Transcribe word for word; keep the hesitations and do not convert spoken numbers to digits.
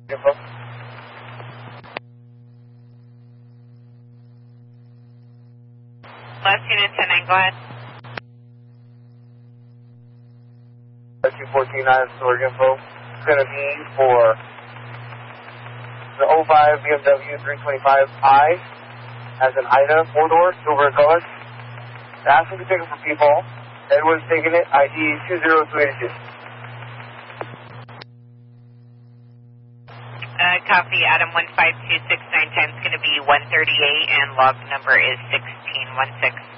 Info. Last unit ten nine, go ahead. two fourteen nine storage info. It's going to be for the oh five B M W three twenty-five i as an Ida, four door, silver in color. The asking to take it for people. Edward's taking it, I D two zero two eight two. Uh, copy, Adam one five two six nine times going to be one thirty-eight and log number is sixteen one six.